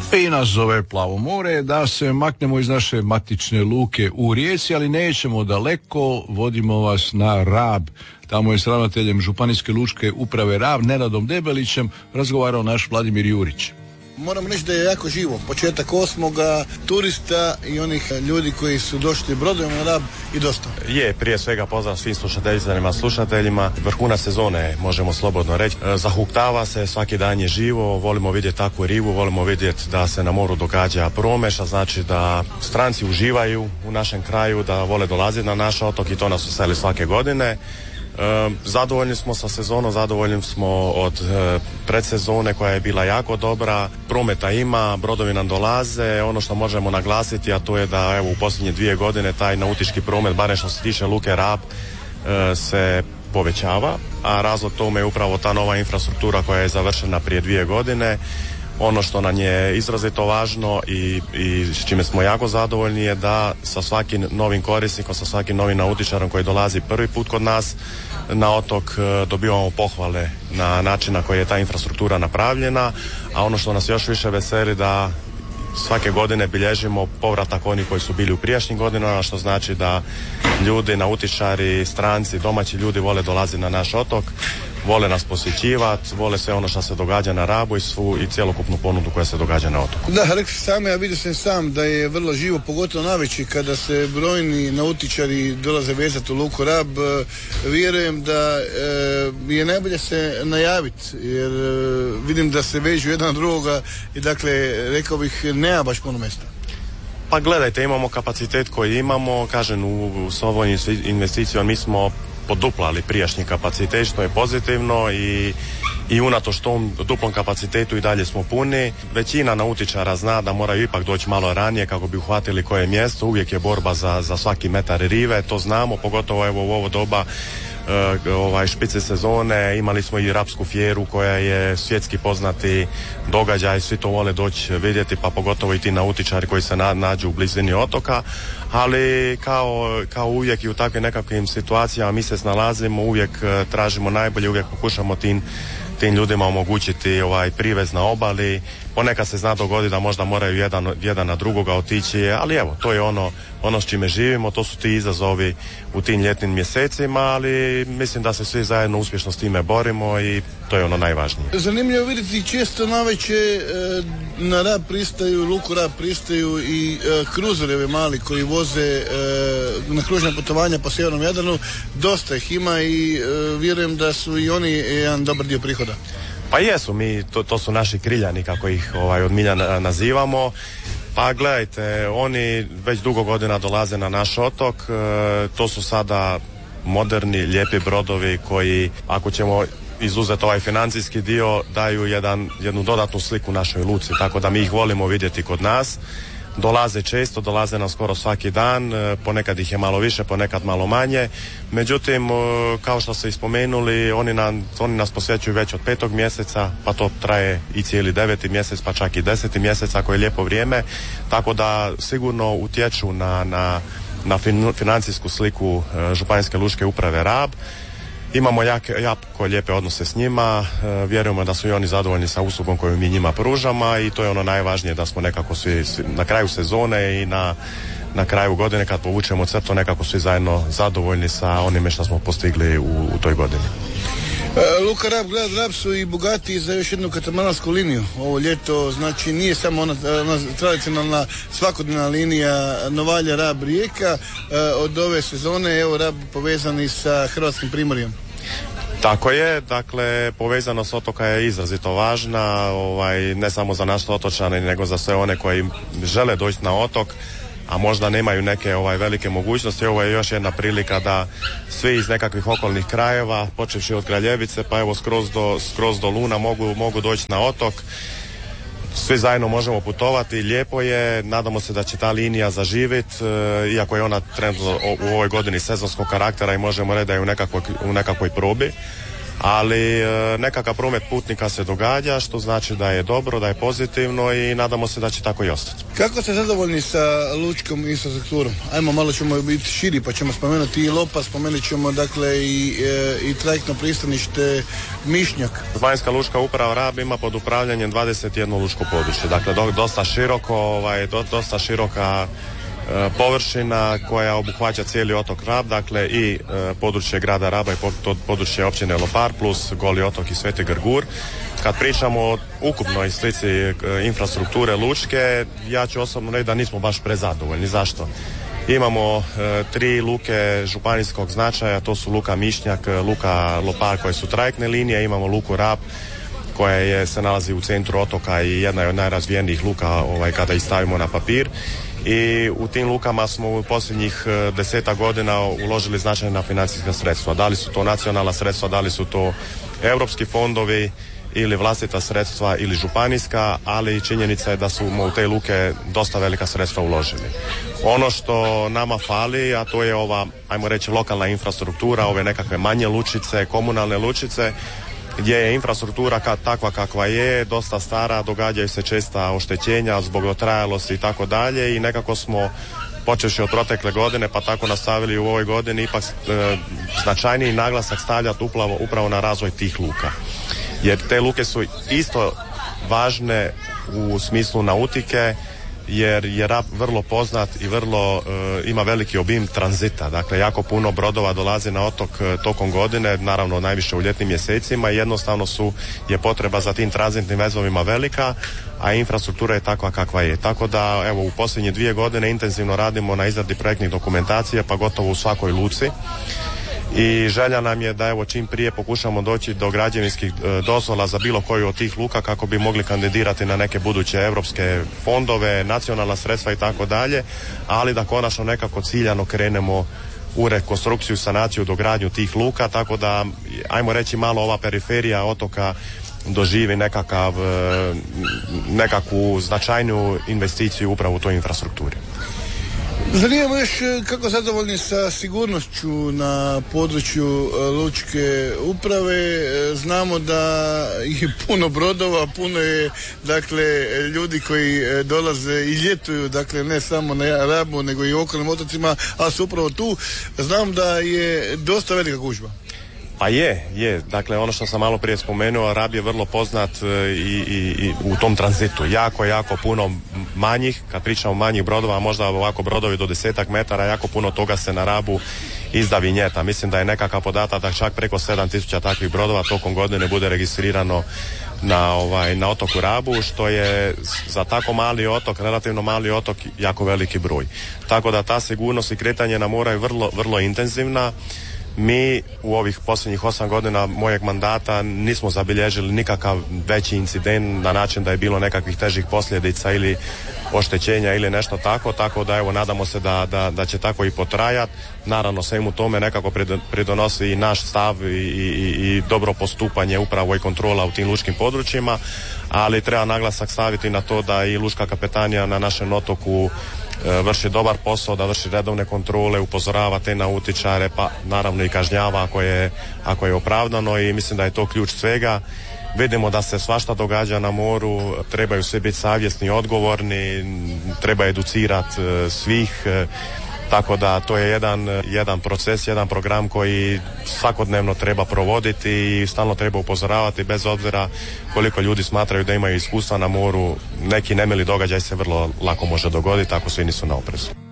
I nas zove Plavo more, da se maknemo iz naše matične luke u Rijeci, ali nećemo daleko, vodimo vas na Rab. Tamo je s ravnateljem Županijske lučke uprave Rab, Nenadom Debelićem, razgovarao naš Vladimir Jurić. Moram reći da je jako živo. Početak 8. turista i onih ljudi koji su došli brodom na Rab i dosta. Je, prije svega pozdrav svim slušateljima. Vrhunac sezone, možemo slobodno reći. Zahuktava se, svaki dan je živo, volimo vidjeti takvu rivu, volimo vidjeti da se na moru događa promeša, znači da stranci uživaju u našem kraju, da vole dolaziti na naš otok i to nas veseli svake godine. Zadovoljni smo sa sezonom, zadovoljni smo od predsezone koja je bila jako dobra, prometa ima, brodovi nam dolaze, ono što možemo naglasiti, a to je da evo u posljednje 2 godine taj nautički promet, barem što se tiče luke Rab, se povećava, a razlog tome je upravo ta nova infrastruktura koja je završena prije 2 godine. Ono što nam je izrazito važno i s čime smo jako zadovoljni je da sa svakim novim korisnikom, sa svakim novim nautičarom koji dolazi prvi put kod nas na otok dobivamo pohvale na način na koji je ta infrastruktura napravljena, a ono što nas još više veseli da svake godine bilježimo povratak onih koji su bili u prijašnjim godinama, što znači da ljudi, nautičari, stranci, domaći ljudi vole dolaziti na naš otok, vole nas posjećivati, vole sve ono što se događa na Rabu i cjelokupnu ponudu koja se događa na otoku. Da, rekli sami, ja vidio sam da je vrlo živo, pogotovo navečer kada se brojni nautičari dolaze vezati u luku Rab. Vjerujem da je najbolje se najaviti, jer vidim da se vežu jedan drugoga i dakle, rekao bih, nema baš puno mjesta. Pa gledajte, imamo kapacitet koji imamo, kažem, s ovom investicijom mi smo poduplali prijašnji kapacitet, što je pozitivno i unatoč tom duplom kapacitetu i dalje smo puni. Većina nautičara zna da moraju ipak doći malo ranije kako bi uhvatili koje mjesto, uvijek je borba za svaki metar rive, to znamo, pogotovo evo u ovo doba špice sezone, imali smo i Rapsku fjeru koja je svjetski poznati događaj, svi to vole doći vidjeti, pa pogotovo i ti nautičari koji se nađu u blizini otoka, ali kao uvijek i u takvim nekakvim situacijama mi se snalazimo, uvijek tražimo najbolje, uvijek pokušamo tim ljudima omogućiti privez na obali. Ponekad se zna dogoditi da možda moraju jedan na drugoga otići, ali evo, to je ono s čime živimo, to su ti izazovi u tim ljetnim mjesecima, ali mislim da se svi zajedno uspješno s time borimo i to je ono najvažnije. Zanimljivo vidjeti, često navečer na Rab pristaju, luku Rab pristaju i kruzereve mali koji voze na kružna putovanja po sjevernom Jadranu, dosta ih ima i vjerujem da su i oni jedan dobar dio prihoda. Pa jesu, to su naši kriljani, kako ih od milja nazivamo. Pa gledajte, oni već dugo godina dolaze na naš otok, to su sada moderni, lijepi brodovi koji, ako ćemo izuzeti ovaj financijski dio, daju jednu dodatnu sliku našoj luci, tako da mi ih volimo vidjeti kod nas. Dolaze često, dolaze nam skoro svaki dan, ponekad ih je malo više, ponekad malo manje. Međutim, kao što ste ispomenuli, oni nas posjećuju već od 5. mjeseca, pa to traje i cijeli 9. mjesec, pa čak i 10. mjesec ako je lijepo vrijeme. Tako da sigurno utječu na financijsku sliku Županijske lučke uprave Rab. Imamo jako lijepe odnose s njima, vjerujemo da su i oni zadovoljni sa uslugom koju mi njima pružamo i to je ono najvažnije, da smo nekako svi na kraju sezone i na kraju godine kad povučemo crtu nekako svi zajedno zadovoljni sa onime što smo postigli u toj godini. Luka Rab, grad Rab su i bogati za još jednu katamaransku liniju ovo ljeto, znači nije samo ona tradicionalna svakodnevna linija Novalja Rab Rijeka, od ove sezone evo Rab povezani sa Hrvatskim primorjem. Tako je, dakle povezanost otoka je izrazito važna, ne samo za naše otočane nego za sve one koji žele doći na otok, a možda nemaju neke velike mogućnosti. Ovo je još jedna prilika da svi iz nekakvih okolnih krajeva, počevši od Kraljevice pa evo skroz do Luna mogu doći na otok. Svi zajedno možemo putovati, lijepo je, nadamo se da će ta linija zaživjeti, iako je ona trenutno u ovoj godini sezonskog karaktera i možemo reći da je u nekakvoj probi. ali nekakav promet putnika se događa, što znači da je dobro, da je pozitivno i nadamo se da će tako i ostati. Kako ste zadovoljni sa lučkom infrastrukturom? Ajmo, malo ćemo biti širi, pa ćemo spomenuti i Lopa, spomenut ćemo dakle i trajektno pristanište Mišnjak. Županijska lučka uprava Rab ima pod upravljanjem 21 lučko područje, dakle dosta široko, dosta široka površina koja obuhvaća cijeli otok Rab, dakle i područje grada Raba i područje općine Lopar plus Goli otok i Sveti Grgur. Kad pričamo o ukupnoj slici infrastrukture lučke, ja ću osobno reći da nismo baš prezadovoljni. Zašto? Imamo 3 luke županijskog značaja, to su luka Mišnjak, luka Lopar koje su trajektne linije, imamo luku Rab koja se nalazi u centru otoka i jedna je od najrazvijenijih luka kada ih stavimo na papir. I u tim lukama smo u posljednjih 10 godina uložili značajna financijska sredstva. Da li su to nacionalna sredstva, da li su to europski fondovi ili vlastita sredstva ili županijska, ali činjenica je da smo u te luke dosta velika sredstva uložili. Ono što nama fali, a to je ova, ajmo reći, lokalna infrastruktura, ove nekakve manje lučice, komunalne lučice, gdje je infrastruktura takva kakva je, dosta stara, događaju se česta oštećenja zbog dotrajalosti i tako dalje i nekako smo počevši od protekle godine pa tako nastavili u ovoj godini ipak značajniji naglasak stavljati upravo na razvoj tih luka. Jer te luke su isto važne u smislu nautike, jer je Rab vrlo poznat i vrlo ima veliki obim tranzita. Dakle, jako puno brodova dolazi na otok tokom godine, naravno najviše u ljetnim mjesecima i jednostavno je potreba za tim tranzitnim vezovima velika, a infrastruktura je takva kakva je. Tako da, evo, u posljednje 2 godine intenzivno radimo na izradi projektnih dokumentacija, pa gotovo u svakoj luci. I želja nam je da evo čim prije pokušamo doći do građevinskih dozvola za bilo koju od tih luka kako bi mogli kandidirati na neke buduće europske fondove, nacionalna sredstva i tako dalje, ali da konačno nekako ciljano krenemo u rekonstrukciju, sanaciju, dogradnju tih luka, tako da ajmo reći malo ova periferija otoka doživi nekakvu značajnu investiciju upravo u toj infrastrukturi. Zanimamo još kako zadovoljni sa sigurnošću na području lučke uprave. Znamo da je puno brodova, puno je dakle ljudi koji dolaze i ljetuju, dakle ne samo na Rabu nego i u okolnim otocima, a su upravo tu. Znam da je dosta velika gužva. Pa je. Dakle, ono što sam malo prije spomenuo, Rab je vrlo poznat i u tom tranzitu. Jako puno manjih, kad pričamo manjih brodova, možda ovako brodovi do 10 metara, jako puno toga se na Rabu izda vinjeta. Mislim da je nekakav podatak da čak preko 7000 takvih brodova tokom godine bude registrirano na otoku Rabu, što je za tako mali otok, relativno mali otok, jako veliki broj. Tako da ta sigurnost i kretanje na moru je vrlo intenzivna. Mi u ovih posljednjih 8 godina mojeg mandata nismo zabilježili nikakav veći incident na način da je bilo nekakvih težih posljedica ili oštećenja ili nešto tako da evo nadamo se da će tako i potrajati. Naravno svemu tome nekako pridonosi i naš stav i dobro postupanje upravo i kontrola u tim lučkim područjima, ali treba naglasak staviti na to da i lučka kapetanija na našem otoku vrši dobar posao, da vrši redovne kontrole, upozorava te nautičare, pa naravno i kažnjava ako je opravdano i mislim da je to ključ svega. Vidimo da se svašta događa na moru, trebaju svi biti savjesni i odgovorni, treba educirati svih, tako da to je jedan proces, jedan program koji svakodnevno treba provoditi i stalno treba upozoravati bez obzira koliko ljudi smatraju da imaju iskustva na moru. Neki nemili događaj se vrlo lako može dogoditi ako svi nisu na oprezu.